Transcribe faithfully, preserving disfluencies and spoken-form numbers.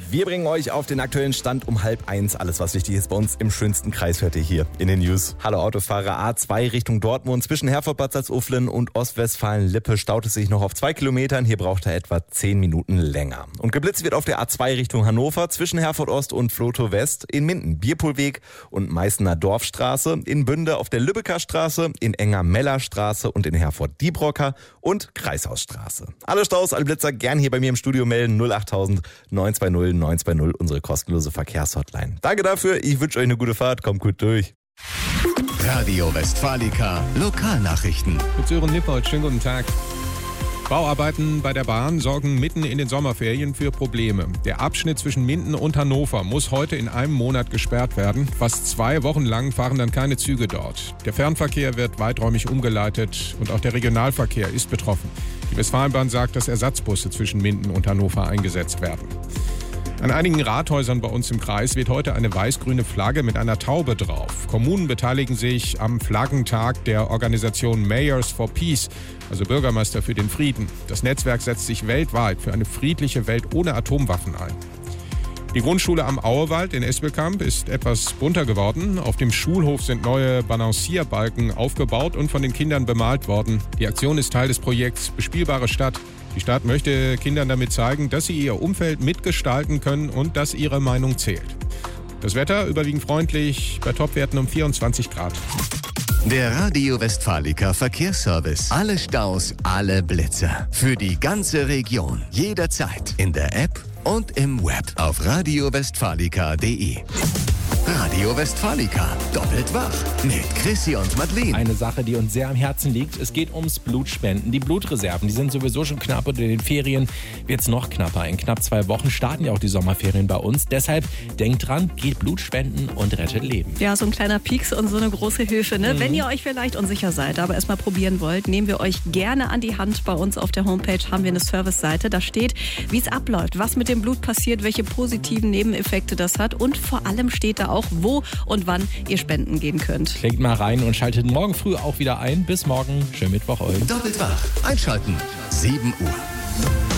Wir bringen euch auf den aktuellen Stand um halb eins. Alles, was wichtig ist bei uns im schönsten Kreis, hört ihr hier in den News. Hallo Autofahrer, A zwei Richtung Dortmund. Zwischen Herford-Bad Salzuflen und Ostwestfalen-Lippe staut es sich noch auf zwei Kilometern. Hier braucht er etwa zehn Minuten länger. Und geblitzt wird auf der A zwei Richtung Hannover. Zwischen Herford-Ost und Flotow-West. In Minden Bierpohlweg und Meißner Dorfstraße. In Bünde auf der Lübecker Straße. In Enger-Meller-Straße und in Herford-Diebrocker und Kreishausstraße. Alle Staus, alle Blitzer gern hier bei mir im Studio melden. null achttausend neun zwei null neun zwei null, unsere kostenlose Verkehrshotline. Danke dafür, ich wünsche euch eine gute Fahrt, kommt gut durch. Radio Westfalica Lokalnachrichten. Mit Sören Lippold, schönen guten Tag. Bauarbeiten bei der Bahn sorgen mitten in den Sommerferien für Probleme. Der Abschnitt zwischen Minden und Hannover muss heute in einem Monat gesperrt werden. Fast zwei Wochen lang fahren dann keine Züge dort. Der Fernverkehr wird weiträumig umgeleitet und auch der Regionalverkehr ist betroffen. Die Westfalenbahn sagt, dass Ersatzbusse zwischen Minden und Hannover eingesetzt werden. An einigen Rathäusern bei uns im Kreis weht heute eine weiß-grüne Flagge mit einer Taube drauf. Kommunen beteiligen sich am Flaggentag der Organisation Mayors for Peace, also Bürgermeister für den Frieden. Das Netzwerk setzt sich weltweit für eine friedliche Welt ohne Atomwaffen ein. Die Grundschule am Auewald in Espelkamp ist etwas bunter geworden. Auf dem Schulhof sind neue Balancierbalken aufgebaut und von den Kindern bemalt worden. Die Aktion ist Teil des Projekts Bespielbare Stadt. Die Stadt möchte Kindern damit zeigen, dass sie ihr Umfeld mitgestalten können und dass ihre Meinung zählt. Das Wetter überwiegend freundlich bei Topwerten um vierundzwanzig Grad. Der Radio Westfalica Verkehrsservice. Alle Staus, alle Blitze. Für die ganze Region. Jederzeit. In der App und im Web. Auf radio westfalica punkt de. Radio Westfalica. Doppelt wach. Mit Chrissy und Madeleine. Eine Sache, die uns sehr am Herzen liegt. Es geht ums Blutspenden. Die Blutreserven, die sind sowieso schon knapp und in den Ferien wird es noch knapper. In knapp zwei Wochen starten ja auch die Sommerferien bei uns. Deshalb denkt dran, geht Blutspenden und rettet Leben. Ja, so ein kleiner Pieks und so eine große Hilfe. Ne? Mhm. Wenn ihr euch vielleicht unsicher seid, aber erstmal probieren wollt, nehmen wir euch gerne an die Hand. Bei uns auf der Homepage haben wir eine Service-Seite. Da steht, wie es abläuft, was mit dem Blut passiert, welche positiven Nebeneffekte das hat. Und vor allem steht da auch, wo und wann ihr spenden gehen könnt. Klickt mal rein und schaltet morgen früh auch wieder ein. Bis morgen. Schönen Mittwoch euch. Doppelt wach. Einschalten. sieben Uhr.